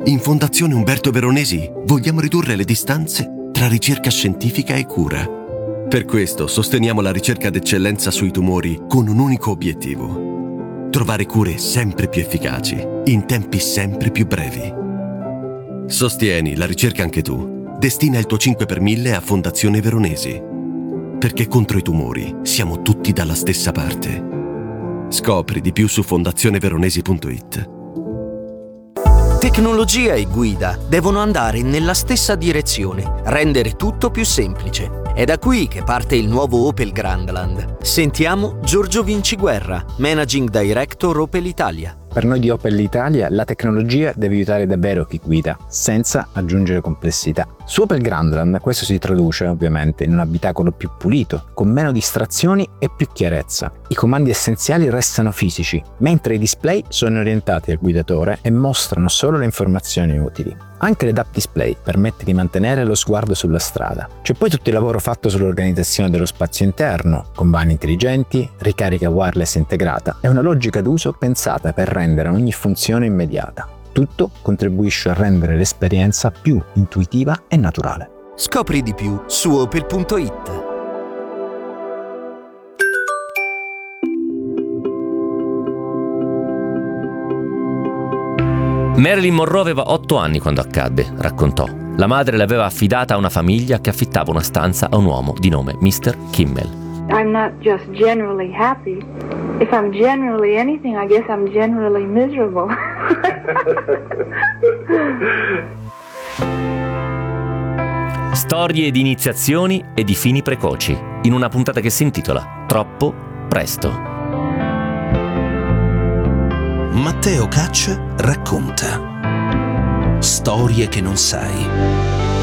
In Fondazione Umberto Veronesi vogliamo ridurre le distanze tra ricerca scientifica e cura. Per questo sosteniamo la ricerca d'eccellenza sui tumori con un unico obiettivo: trovare cure sempre più efficaci, in tempi sempre più brevi. Sostieni la ricerca anche tu. Destina il tuo 5 per 1000 a Fondazione Veronesi. Perché contro i tumori siamo tutti dalla stessa parte. Scopri di più su fondazioneveronesi.it. Tecnologia e guida devono andare nella stessa direzione, rendere tutto più semplice. È da qui che parte il nuovo Opel Grandland. Sentiamo Giorgio Vinciguerra, Managing Director Opel Italia. Per noi di Opel Italia la tecnologia deve aiutare davvero chi guida, senza aggiungere complessità. Su Opel Grandland questo si traduce ovviamente in un abitacolo più pulito, con meno distrazioni e più chiarezza. I comandi essenziali restano fisici, mentre i display sono orientati al guidatore e mostrano solo le informazioni utili. Anche l'head-up display permette di mantenere lo sguardo sulla strada. C'è poi tutto il lavoro fatto sull'organizzazione dello spazio interno, con vani intelligenti, ricarica wireless integrata e una logica d'uso pensata per rendere ogni funzione immediata. Tutto contribuisce a rendere l'esperienza più intuitiva e naturale. Scopri di più su opel.it. Marilyn Monroe aveva 8 anni quando accadde, raccontò. La madre l'aveva affidata a una famiglia che affittava una stanza a un uomo di nome Mr. Kimmel. I'm not just generally happy. If I'm generally anything, I guess I'm generally miserable. Storie di iniziazioni e di fini precoci, in una puntata che si intitola Troppo presto. Matteo Caccia racconta storie che non sai.